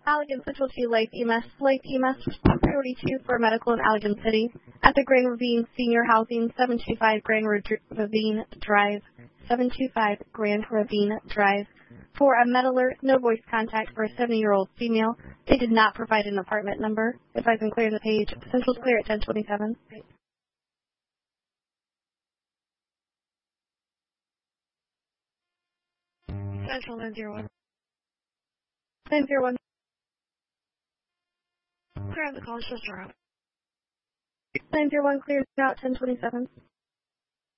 Allegan Central to Lake EMS. Lake EMS priority 2 for medical in Allegan City. At the Grand Ravine Senior Housing, 725 Grand Ravine Drive. 725 Grand Ravine Drive. For a med alert, no voice contact for a 70-year-old female. They did not provide an apartment number. If I can clear the page, Central's clear at 1027. Central 901. 901. Clear the call, sister out. 901 clear out 1027.